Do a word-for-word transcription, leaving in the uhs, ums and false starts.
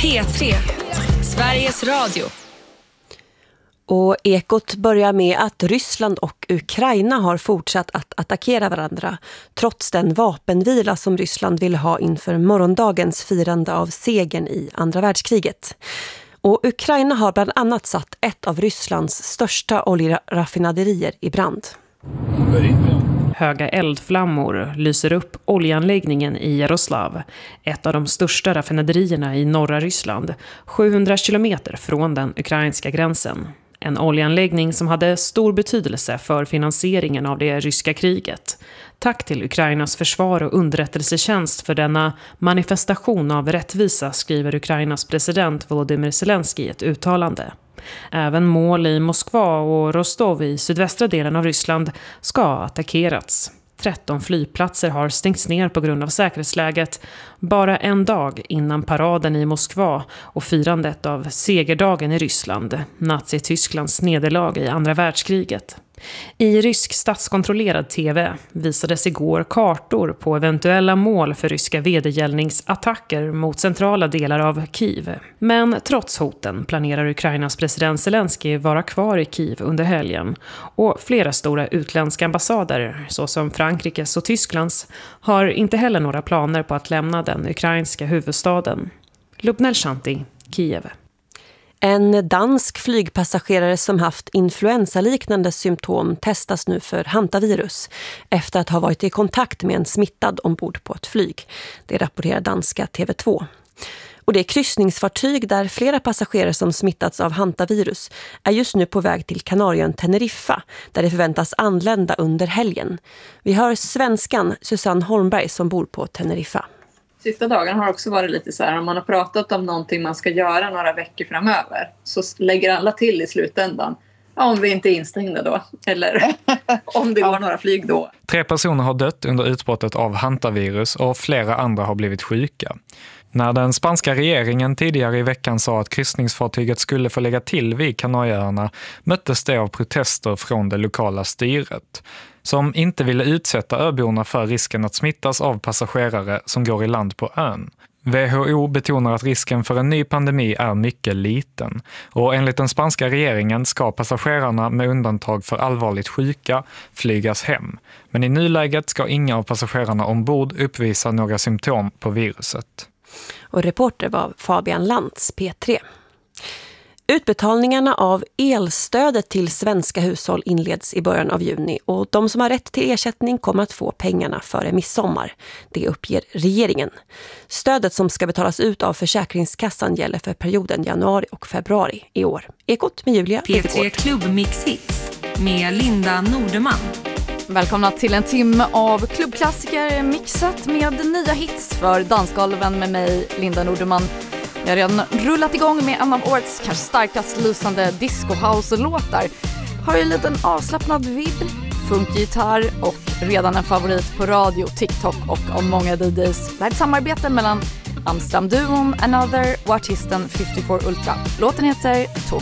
P tre, Sveriges Radio. Och Ekot börjar med att Ryssland och Ukraina har fortsatt att attackera varandra trots den vapenvila som Ryssland vill ha inför morgondagens firande av segern i andra världskriget. Och Ukraina har bland annat satt ett av Rysslands största oljeraffinaderier i brand. Höga eldflammor lyser upp oljeanläggningen i Jaroslav, ett av de största raffinaderierna i norra Ryssland, sjuhundra kilometer från den ukrainska gränsen. En oljeanläggning som hade stor betydelse för finansieringen av det ryska kriget. Tack till Ukrainas försvar och underrättelsetjänst för denna manifestation av rättvisa, skriver Ukrainas president Volodymyr Zelensky i ett uttalande. Även mål i Moskva och Rostov i sydvästra delen av Ryssland ska ha attackerats. tretton flygplatser har stängts ner på grund av säkerhetsläget bara en dag innan paraden i Moskva och firandet av segerdagen i Ryssland, Nazi-Tysklands nederlag i andra världskriget. I rysk statskontrollerad tv visades igår kartor på eventuella mål för ryska vedergällningsattacker mot centrala delar av Kiev. Men trots hoten planerar Ukrainas president Zelensky vara kvar i Kiev under helgen. Och flera stora utländska ambassader, såsom Frankrikes och Tysklands, har inte heller några planer på att lämna den ukrainska huvudstaden. Lubnel Shanti, Kiev. En dansk flygpassagerare som haft influensaliknande symptom testas nu för hantavirus efter att ha varit i kontakt med en smittad ombord på ett flyg. Det rapporterar danska T V två. Och det kryssningsfartyg där flera passagerare som smittats av hantavirus är just nu på väg till Kanarien Teneriffa, där det förväntas anlända under helgen. Vi hör svenskan Susanne Holmberg som bor på Teneriffa. Sista dagen har också varit lite så här, om man har pratat om någonting man ska göra några veckor framöver, så lägger alla till i slutändan. Ja, om vi inte är instängda då, eller om det går några flyg då. Tre personer har dött under utbrottet av hantavirus och flera andra har blivit sjuka. När den spanska regeringen tidigare i veckan sa att kryssningsfartyget skulle få lägga till vid Kanarieöarna möttes det av protester från det lokala styret, som inte ville utsätta öborna för risken att smittas av passagerare som går i land på ön. W H O betonar att risken för en ny pandemi är mycket liten och enligt den spanska regeringen ska passagerarna med undantag för allvarligt sjuka flygas hem. Men i nuläget ska inga av passagerarna ombord uppvisa några symptom på viruset. Och reporter var Fabian Lantz, P tre. Utbetalningarna av elstödet till svenska hushåll inleds i början av juni och de som har rätt till ersättning kommer att få pengarna före midsommar. Det uppger regeringen. Stödet som ska betalas ut av Försäkringskassan gäller för perioden januari och februari i år. Ekot med Julia. P tre Klubbmix-hits med Linda Nordeman. Välkomna till en timme av klubbklassiker mixat med nya hits för dansgolven med mig, Linda Nordeman. Jag har redan rullat igång med en av årets kanske starkast lysande disco-house-låtar. Har ju en liten avslappnad vibb, funkgitarr och redan en favorit på radio, TikTok och av många D Js. Det är ett samarbete mellan Amsterdam-duon Another och artisten femtiofyra Ultra. Låten heter Tokyo.